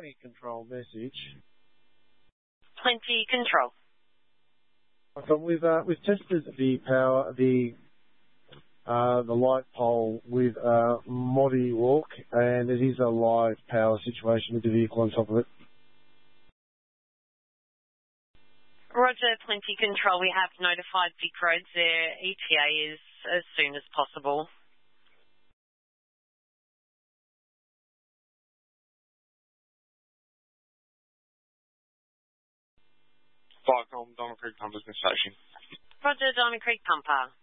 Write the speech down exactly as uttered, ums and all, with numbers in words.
twenty control message. twenty control. So we've uh, we've tested the power the uh, the light pole with uh, Moddy Walk, and it is a live power situation with the vehicle on top of it. Roger, twenty control. We have notified Vic Roads. Their E T A is as soon as possible. Five from Diamond Creek Pumper Station. Roger, Diamond Creek Pumper.